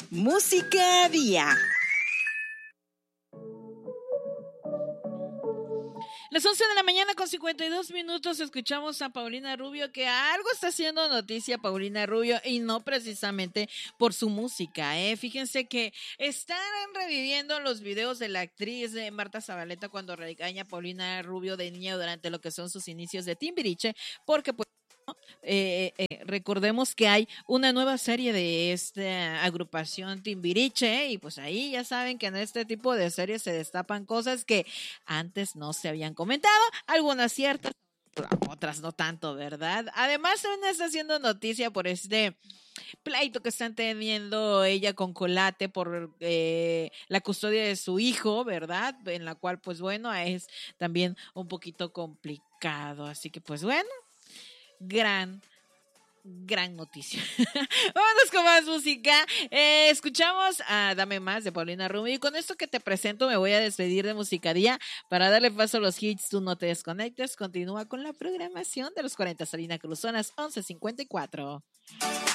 Música Día. Las 11 de la mañana con 52 minutos escuchamos a Paulina Rubio, que algo está haciendo noticia Paulina Rubio y no precisamente por su música, Fíjense que están reviviendo los videos de la actriz Marta Zabaleta cuando regaña a Paulina Rubio de niña durante lo que son sus inicios de Timbiriche, porque pues recordemos que hay una nueva serie de esta agrupación Timbiriche y pues ahí ya saben que en este tipo de series se destapan cosas que antes no se habían comentado, algunas ciertas, otras no tanto, ¿verdad? Además también está haciendo noticia por este pleito que están teniendo ella con Colate por la custodia de su hijo, ¿verdad? En la cual pues bueno, es también un poquito complicado, así que pues bueno, gran noticia. Vámonos con más música. Escuchamos a Dame Más de Paulina Rubio y con esto que te presento me voy a despedir de Musicadía para darle paso a los hits. Tú no te desconectes. Continúa con la programación de los 40 Salina Cruz, zonas 11:54.